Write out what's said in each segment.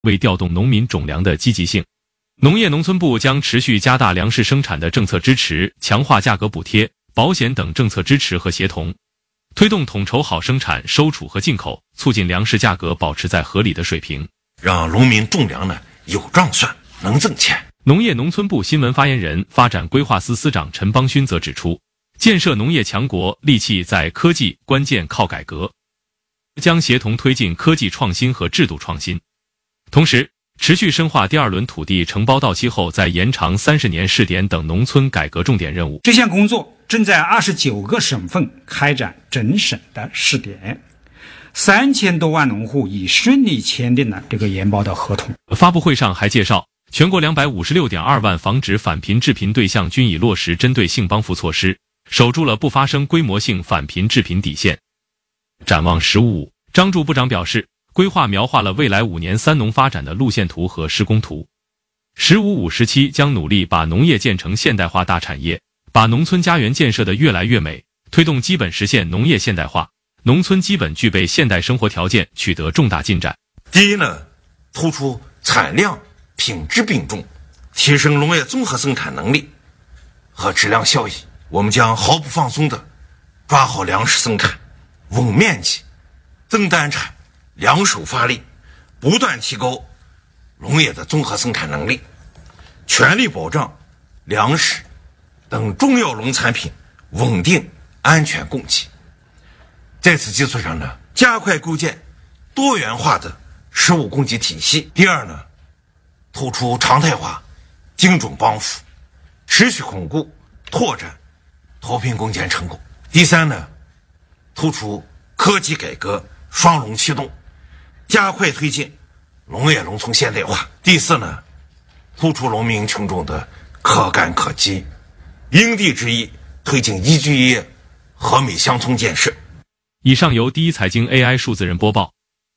为调动农民种粮的积极性。农业农村部将持续加大粮食生产的政策支持，强化价格补贴、保险等政策支持和协同，推动统筹好生产、收储和进口，促进粮食价格保持在合理的水平， 让农民种粮呢有账算，能挣钱。 农业农村部新闻发言人、发展规划司司长陈邦勋则指出，建设农业强国，利器在科技，关键靠改革，将协同推进科技创新和制度创新，同时持续深化第二轮土地承包到期后再延长30年试点等农村改革重点任务。 这项工作正在29个省份开展整省的试点，3000多万农户已顺利签订了这个研报的合同。 发布会上还介绍，全国256.2万防止返贫致贫对象均已落实针对性帮扶措施，守住了不发生规模性返贫致贫底线。展望“15+5”，张柱部长表示，规划描画了未来5年3农发展的路线图和施工图。“15+5”时期将努力把农业建成现代化大产业，把农村家园建设得越来越美，推动基本实现农业现代化，农村基本具备现代生活条件，取得重大进展。 第一呢，突出产量、品质并重，提升农业综合生产能力和质量效益。我们将毫不放松地抓好粮食生产，稳面积、增单产、两手发力，不断提高农业的综合生产能力，全力保障粮食等重要农产品稳定安全供给。在此基础上呢，加快构建多元化的食物供给体系。第二呢，突出常态化精准帮扶，持续巩固拓展脱贫攻坚成果。第三呢，突出科技改革双龙驱动，加快推进农业农村现代化。第四呢，突出农民群众的可感可及，因地制宜推进宜居业和美乡村建设。 以上由第一财经 AI 数字人播报。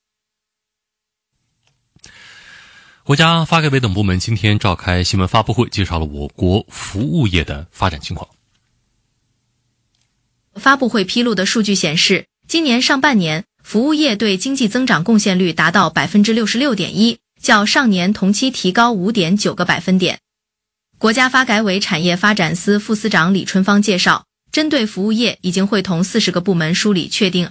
国家发改委等部门今天召开新闻发布会，介绍了我国服务业的发展情况。 发布会披露的数据显示，今年上半年服务业对经济增长贡献率达到 66.1%， 较上年同期提高 5.9个百分点。国家发改委产业发展司副司长李春芳介绍，针对服务业已经会同40个部门梳理确定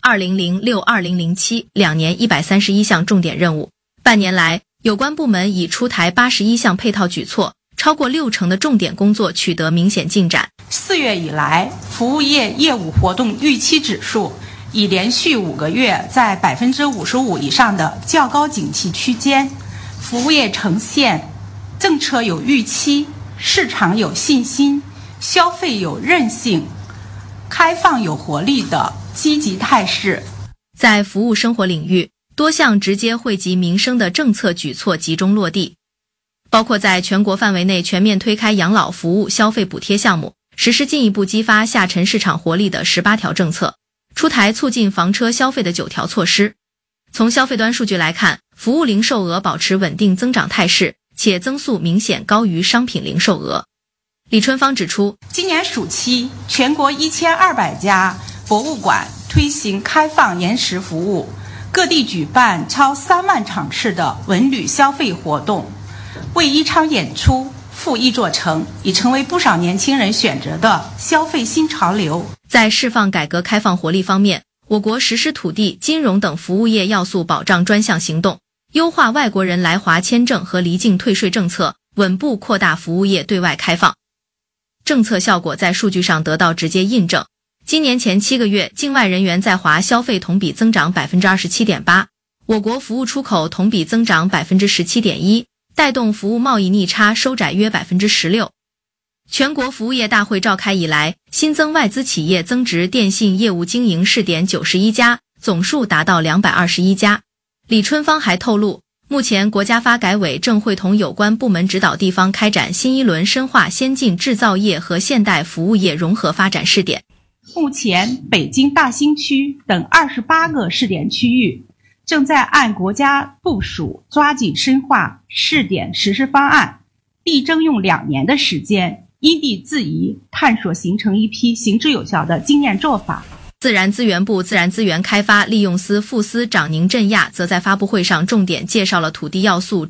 2006-2007 2年131项重点任务。半年来，有关部门已出台81项配套举措，超过60%的重点工作取得明显进展。 4月以来，服务业业务活动预期指数已连续5个月在 55% 以上的较高景气区间，服务业呈现政策有预期、市场有信心、消费有韧性、开放有活力的积极态势。 在服务生活领域，多项直接惠及民生的政策举措集中落地，包括在全国范围内全面推开养老服务消费补贴项目，实施进一步激发下沉市场活力的18条政策，出台促进房车消费的9条措施。从消费端数据来看，服务零售额保持稳定增长态势，且增速明显高于商品零售额。李春芳指出， 今年暑期，全国1200家博物馆推行开放延时服务，各地举办超3万场次的文旅消费活动，为一场演出赴一座城已成为不少年轻人选择的消费新潮流。 在释放改革开放活力方面，我国实施土地、金融等服务业要素保障专项行动，优化外国人来华签证和离境退税政策，稳步扩大服务业对外开放。政策效果在数据上得到直接印证。今年前7个月，境外人员在华消费同比增长 27.8%， 我国服务出口同比增长 17.1%， 带动服务贸易逆差收窄约 16%。 全国服务业大会召开以来，新增外资企业增值电信业务经营试点91家，总数达到221家。李春芳还透露，目前国家发改委正会同有关部门指导地方开展新一轮深化先进制造业和现代服务业融合发展试点。 目前，北京大兴区等28个试点区域正在按国家部署，抓紧深化试点实施方案，力争用2年的时间，因地制宜探索形成一批行之有效的经验做法。 自然资源部自然资源开发利用司副司长宁振亚则在发布会上重点介绍了土地要素